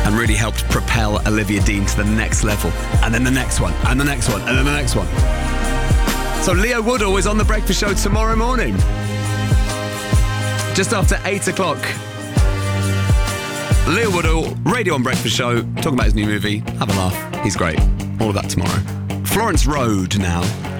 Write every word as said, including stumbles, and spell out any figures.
and really helped propel Olivia Dean to the next level. And then the next one, and the next one, and then the next one. So Leo Woodall is on The Breakfast Show tomorrow morning. Just after eight o'clock. Leo Woodall, Radio one Breakfast Show, talking about his new movie. Have a laugh. He's great. All of that tomorrow. Florence Road now.